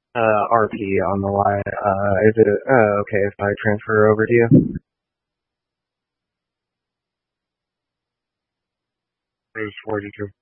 RP on the line. Is it okay if I transfer over to you? Page 42.